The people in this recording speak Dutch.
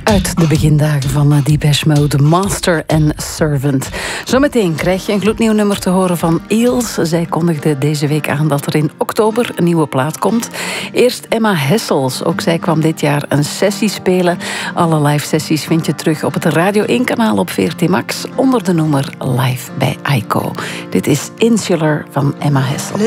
Uit de begindagen van Depeche Mode, Master and Servant. Zometeen krijg je een gloednieuw nummer te horen van Eels. Zij kondigde deze week aan dat er in oktober een nieuwe plaat komt. Eerst Emma Hessels. Ook zij kwam dit jaar een sessie spelen. Alle live sessies vind je terug op het Radio 1-kanaal op VRT Max onder de noemer Live bij Aiko. Dit is Insular van Emma Hessels.